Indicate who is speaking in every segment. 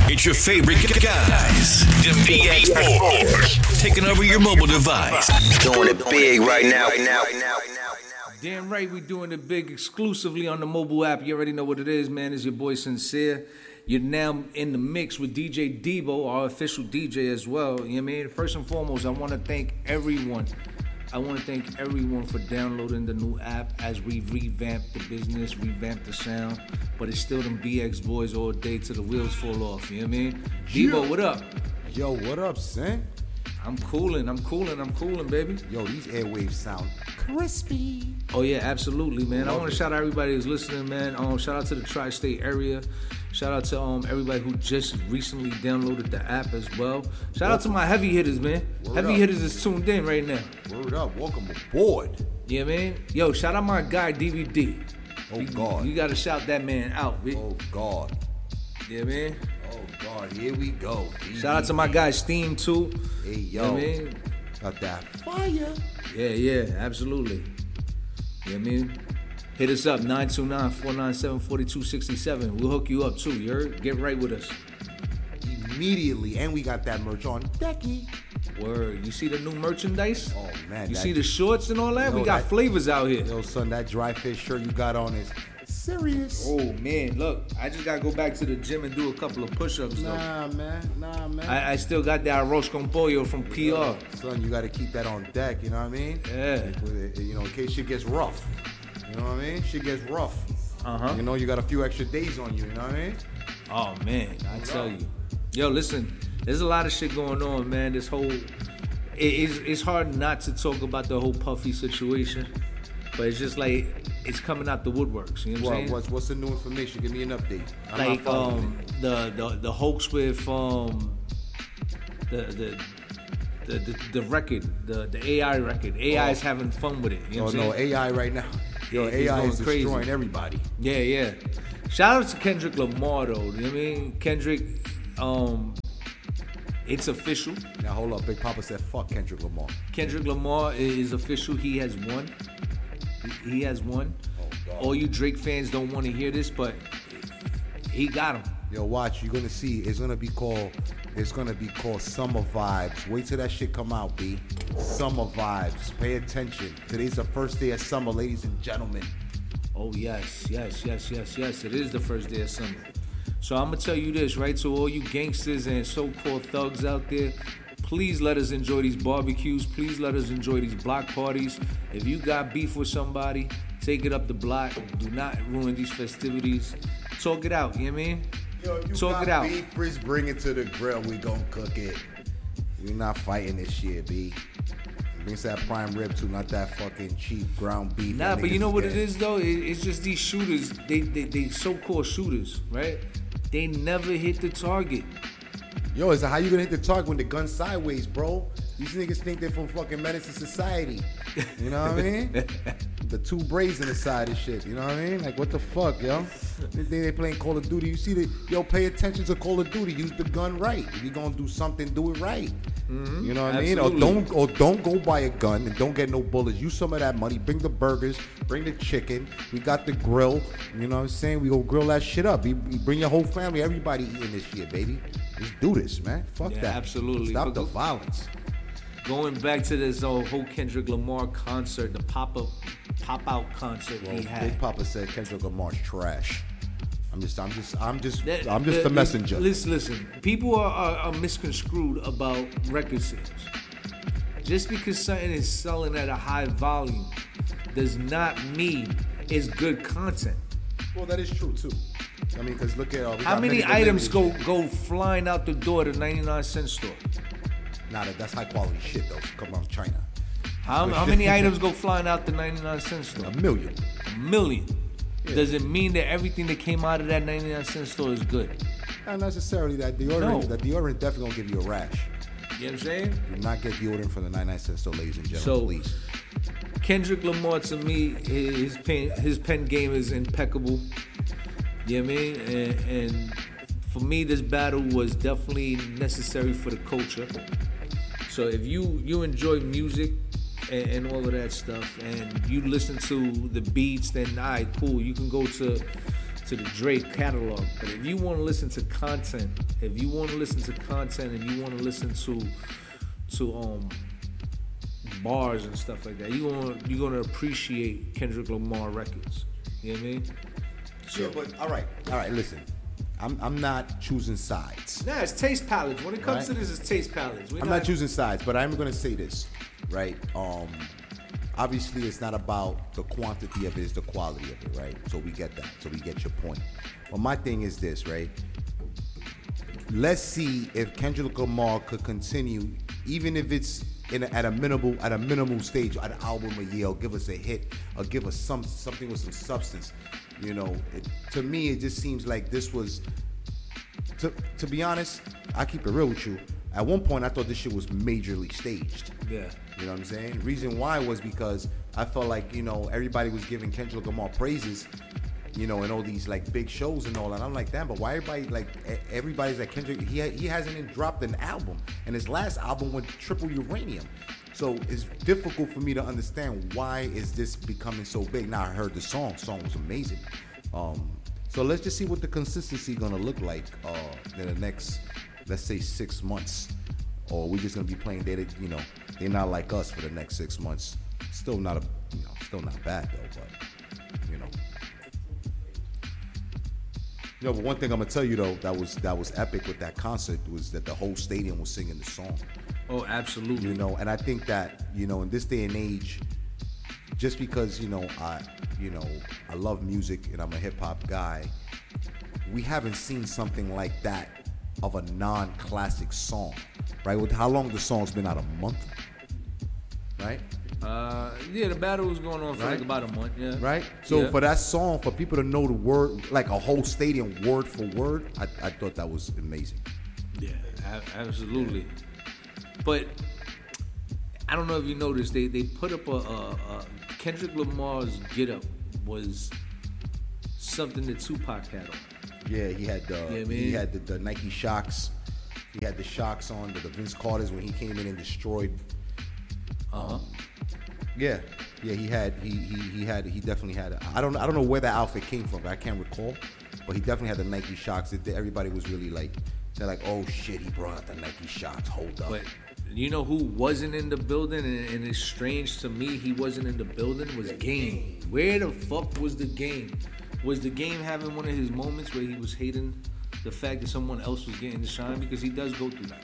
Speaker 1: It's your favorite guys, the BX4, taking over your mobile device.
Speaker 2: Doing it big right now.
Speaker 3: Damn right, we doing it big exclusively on the mobile app. You already know what it is, man. It's your boy Sincere. You're now in the mix with DJ Debo, our official DJ as well. You know what I mean? First and foremost, I want to thank everyone. For downloading the new app as we revamp the business, revamp the sound. But it's still them BX boys all day till the wheels fall off. You know what I mean? Debo, what up?
Speaker 4: Yo, what up, Sin?
Speaker 3: I'm cooling, baby.
Speaker 4: Yo, these airwaves sound crispy.
Speaker 3: Oh yeah, absolutely, man. I want to
Speaker 4: it.
Speaker 3: shout out everybody who's listening, man. Shout out to the tri-state area. Shout out to everybody who just recently downloaded the app as well. Shout out to my heavy hitters, man. Heavy hitters is tuned in right now.
Speaker 4: Word up, welcome aboard.
Speaker 3: Yeah, man. Yo, shout out my guy DVD.
Speaker 4: Oh God.
Speaker 3: You gotta shout that man out, bitch.
Speaker 4: Oh God.
Speaker 3: Yeah, man.
Speaker 4: Oh God, here we go.
Speaker 3: Shout out to my guy Steam too.
Speaker 4: Hey
Speaker 3: You know
Speaker 4: yo,
Speaker 3: what I mean?
Speaker 4: got that fire.
Speaker 3: Yeah, absolutely. You know what I mean? Hit us up, 929-497-4267. We'll hook you up too, you heard? Get right with us.
Speaker 4: Immediately, and we got that merch on decky.
Speaker 3: Word. You see the new merchandise?
Speaker 4: Oh man,
Speaker 3: You see the shorts and all that?
Speaker 4: Yo,
Speaker 3: We got flavors out here.
Speaker 4: Yo, son, that dry fish shirt you got on is serious.
Speaker 3: Oh man, look, I just gotta go back to the gym and do a couple of push-ups though.
Speaker 4: Nah, man.
Speaker 3: I still got that arroz con pollo from PR.
Speaker 4: Son, you got to keep that on deck. You know what I mean?
Speaker 3: Yeah.
Speaker 4: You know, in case shit gets rough. You know what I mean? Shit gets rough.
Speaker 3: Uh-huh.
Speaker 4: You know, you got a few extra days on you. You know what I mean?
Speaker 3: Oh man, I tell you. Yo, listen, there's a lot of shit going on, man. This whole, it's hard not to talk about the whole Puffy situation, but it's just like it's coming out the woodworks. You know what I'm saying?
Speaker 4: What's the new information? Give me an update. I'm
Speaker 3: Like
Speaker 4: not following it.
Speaker 3: the hoax with the record, the AI record. AI is having fun with it. You know what I'm saying?
Speaker 4: AI right now. Yo,
Speaker 3: He's
Speaker 4: AI
Speaker 3: going
Speaker 4: is
Speaker 3: crazy.
Speaker 4: destroying everybody.
Speaker 3: Yeah. Shout out to Kendrick Lamar though. You know what I mean? Kendrick, it's official.
Speaker 4: Now hold up, Big Papa said fuck Kendrick Lamar.
Speaker 3: Kendrick Lamar is official. He has won. He has won.
Speaker 4: Oh, God.
Speaker 3: All you Drake fans don't want to hear this, but he got him.
Speaker 4: Yo, watch, you're gonna see. It's gonna be called Summer Vibes. Wait till that shit come out, B. Summer Vibes. Pay attention. Today's the first day of summer, ladies and gentlemen.
Speaker 3: Oh yes. It is the first day of summer. So I'm gonna tell you this, right? To all you gangsters and so-called thugs out there, please let us enjoy these barbecues. Please let us enjoy these block parties. If you got beef with somebody, take it up the block. Do not ruin these festivities. Talk it out. You know what I mean?
Speaker 4: Yo, if you
Speaker 3: Talk
Speaker 4: got
Speaker 3: it out.
Speaker 4: beef, Chris, bring it to the grill. We gon' cook it. We not fighting this shit, B. Bring us that prime rib too, not that fucking cheap ground beef.
Speaker 3: Nah,
Speaker 4: that
Speaker 3: but you
Speaker 4: niggas
Speaker 3: know what
Speaker 4: get.
Speaker 3: it is though? It's just these shooters. They so-called shooters, right? They never hit the target.
Speaker 4: Yo, is that how you gonna hit the target when the gun's sideways, bro? These niggas think they're from fucking Menace to Society. You know what I mean? The two braids in the side of shit. You know what I mean? Like, what the fuck, yo? They think they playing Call of Duty. You see pay attention to Call of Duty. Use the gun right. If you gonna do something, do it right.
Speaker 3: Mm-hmm.
Speaker 4: You know what I mean?
Speaker 3: Absolutely.
Speaker 4: Or don't go buy a gun and don't get no bullets. Use some of that money. Bring the burgers. Bring the chicken. We got the grill. You know what I'm saying? We go grill that shit up. You bring your whole family. Everybody eating this shit, baby. Let's do this, man. Fuck
Speaker 3: Yeah,
Speaker 4: that.
Speaker 3: absolutely.
Speaker 4: Stop the violence.
Speaker 3: Going back to this whole Kendrick Lamar concert, the pop-out concert he had.
Speaker 4: Big Papa said Kendrick Lamar's trash. I'm just
Speaker 3: That-
Speaker 4: the messenger.
Speaker 3: Listen. People are misconstrued about record sales. Just because something is selling at a high volume does not mean it's good content.
Speaker 4: Well, that is true too. I mean, because look at
Speaker 3: How many items go flying out the door to 99-cent store?
Speaker 4: Nah, that's high quality shit though. Come on, China.
Speaker 3: How many items go flying out the 99-cent store?
Speaker 4: A million.
Speaker 3: A million.
Speaker 4: Yeah.
Speaker 3: Does it mean that everything that came out of that 99-cent store is good?
Speaker 4: Not necessarily that deodorant.
Speaker 3: No.
Speaker 4: That deodorant definitely gonna give you a rash.
Speaker 3: You know what I'm saying?
Speaker 4: Do not get deodorant from the 99-cent store, ladies and gentlemen,
Speaker 3: So,
Speaker 4: please.
Speaker 3: Kendrick Lamar, to me, his pen game is impeccable. You know what I mean? And for me, this battle was definitely necessary for the culture. So if you enjoy music and all of that stuff, and you listen to the beats, then all right, cool. You can go to to the Drake catalog. But if you want to listen to content, and you want to listen to bars and stuff like that, you're gonna appreciate Kendrick Lamar records. You know what I mean? So,
Speaker 4: Yeah, but all right. Listen, I'm not choosing sides.
Speaker 3: Nah, it's taste palettes. When it comes to
Speaker 4: Right.
Speaker 3: this, it's taste palettes.
Speaker 4: I'm not choosing sides, but I'm gonna say this, right? Obviously, it's not about the quantity of it; it's the quality of it, right? So we get that. So we get your point. But my thing is this, right? Let's see if Kendrick Lamar could continue, even if it's at a minimal stage, an album a year, or give us a hit, or give us something with some substance. You know, to me, it just seems like this was. To be honest, I keep it real with you. At one point, I thought this shit was majorly staged.
Speaker 3: Yeah.
Speaker 4: You know what I'm saying? Reason why was because I felt like, you know, everybody was giving Kendrick Lamar praises, you know, in all these like big shows and all that. I'm like, damn, but why everybody's like Kendrick? He hasn't even dropped an album, and his last album went triple uranium. So it's difficult for me to understand why is this becoming so big. Now I heard the song. The song was amazing. So let's just see what the consistency gonna look like in the next, let's say, 6 months. Or we're just gonna be playing they're not like us for the next 6 months. Still not bad though, but you know. No, but one thing I'm gonna tell you though, that was epic with that concert was that the whole stadium was singing the song.
Speaker 3: Oh, absolutely.
Speaker 4: You know, and I think that, you know, in this day and age, just because, you know, I love music and I'm a hip hop guy, we haven't seen something like that of a non-classic song, right? With how long the song's been out, a month, right?
Speaker 3: Yeah, the battle was going on for like about a month, yeah.
Speaker 4: Right? So
Speaker 3: Yeah.
Speaker 4: for that song, for people to know the word, like a whole stadium word for word, I thought that was amazing.
Speaker 3: Yeah, absolutely. But I don't know if you noticed, they put up a Kendrick Lamar's get up was something that Tupac had on.
Speaker 4: Yeah, he had
Speaker 3: he
Speaker 4: had the Nike Shocks. He had the Shocks on, the Vince Carters when he came in and destroyed. Yeah, he definitely had it. I don't know where that outfit came from. I can't recall, but he definitely had the Nike Shocks. Everybody was really like, they're like, oh shit, he brought out the Nike Shocks. Hold up.
Speaker 3: But you know who wasn't in the building, and it's strange to me he wasn't in the building, was Game. Where the fuck was the Game? Was the Game having one of his moments where he was hating the fact that someone else was getting the shine? Because he does go through that.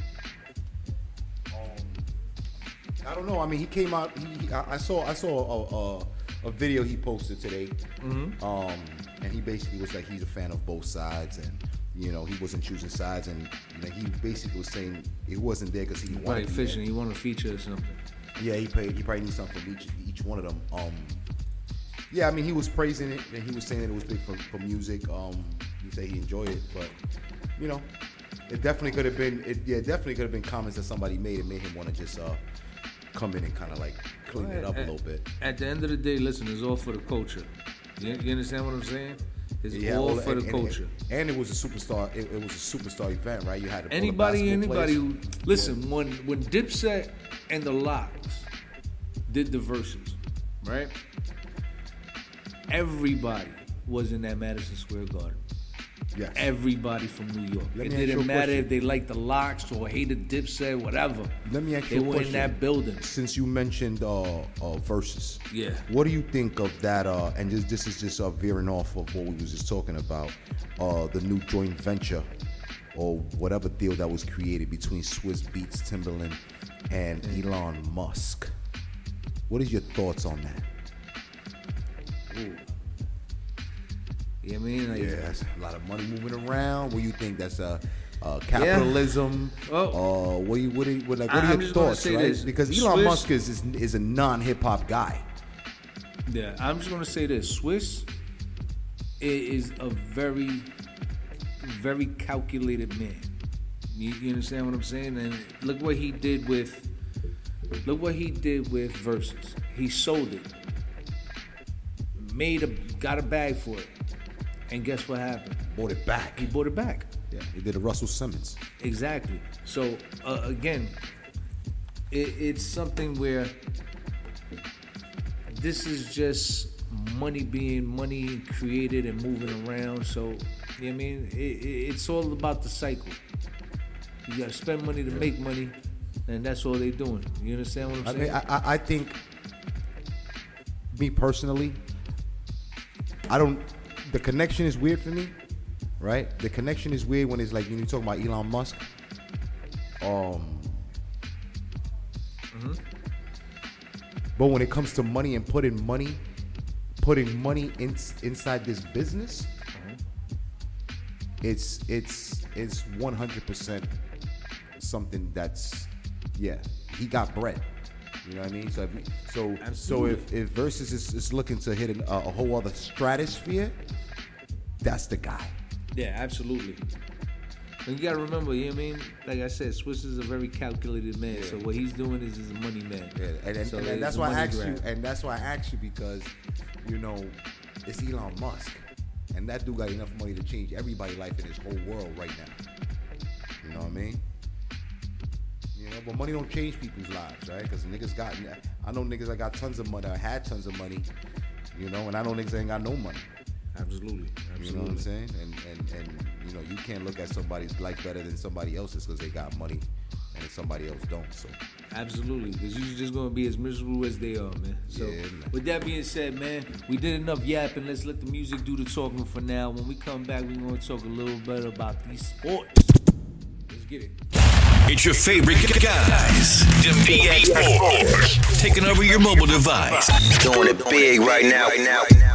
Speaker 4: I don't know. I mean, he came out. I saw a video he posted today. Mm-hmm. And he basically was like he's a fan of both sides, and you know he wasn't choosing sides, and you know, he basically was saying he wasn't there because he wanted
Speaker 3: fishing. He wanted to feature or something.
Speaker 4: Yeah, he probably needs something from each one of them. Yeah, I mean, he was praising it, and he was saying that it was big for music. He said he enjoyed it, but you know, it definitely could have been. It definitely could have been comments that somebody made him want to just come in and kind of like clean it up a little bit.
Speaker 3: At the end of the day, listen, it's all for the culture. You understand what I'm saying? It's all for the culture.
Speaker 4: And it was a superstar. It was a superstar event, right? You had
Speaker 3: anybody who listen when Dipset and the Lox did the verses, right? Everybody was in that Madison Square Garden.
Speaker 4: Yes.
Speaker 3: Everybody from New York.
Speaker 4: Let
Speaker 3: It
Speaker 4: me ask you
Speaker 3: didn't
Speaker 4: a
Speaker 3: matter
Speaker 4: question.
Speaker 3: if they liked the Lox or hated Dipset, whatever.
Speaker 4: Let me ask
Speaker 3: They
Speaker 4: you a
Speaker 3: were
Speaker 4: question.
Speaker 3: in that building.
Speaker 4: Since you mentioned Versus,
Speaker 3: Yeah.
Speaker 4: what do you think of that? And this is just veering off of what we was just talking about, the new joint venture or whatever deal that was created between Swiss Beats, Timbaland, and Elon Musk. What is your thoughts on that?
Speaker 3: Ooh. You know what I mean? Like,
Speaker 4: Yeah, that's a lot of money moving around. What do you think? That's capitalism.
Speaker 3: Oh.
Speaker 4: What are your
Speaker 3: I'm just gonna
Speaker 4: thoughts?
Speaker 3: say
Speaker 4: Right?
Speaker 3: this.
Speaker 4: Because Elon
Speaker 3: Swiss-
Speaker 4: Musk is a non-hip hop guy.
Speaker 3: Yeah, I'm just gonna say this: Swiss is a very, very calculated man. You understand what I'm saying? And look what he did with Versus. He sold it, got a bag for it, and guess what happened?
Speaker 4: Bought it back.
Speaker 3: He bought it back.
Speaker 4: Yeah, he did a Russell Simmons.
Speaker 3: Exactly. So again, it's something where this is just money created and moving around. So, you know what I mean? It's all about the cycle. You gotta spend money to make money, and that's all they doing. You understand what I'm saying?
Speaker 4: I think, me personally, the connection is weird for me, right? The connection is weird when it's like, when you talk about Elon Musk. But when it comes to money and putting money inside this business, it's 100% something that's, he got bread. You know what I mean? So if Versus is looking to hit a whole other stratosphere, that's the guy.
Speaker 3: Yeah, absolutely. And you gotta remember, you know what I mean? Like I said, Swiss is a very calculated man. So what he's doing is a money man.
Speaker 4: Yeah, and that's why I asked you. And that's why I asked you, because, you know, it's Elon Musk, and that dude got enough money to change everybody's life in this whole world right now. You know what I mean? You know, but money don't change people's lives, right? Because I know niggas that got tons of money, or had tons of money, you know, and I know niggas that ain't got no money.
Speaker 3: Absolutely.
Speaker 4: You know what I'm saying? And you know, you can't look at somebody's life better than somebody else's because they got money and somebody else don't. So
Speaker 3: absolutely, because you're just gonna be as miserable as they are, man. So with that being said, man, we did enough yapping. Let's let the music do the talking for now. When we come back, we're gonna talk a little bit about these sports. Let's get it.
Speaker 1: It's your favorite guys, PA Sports, taking over your mobile device.
Speaker 2: Doing it big right now.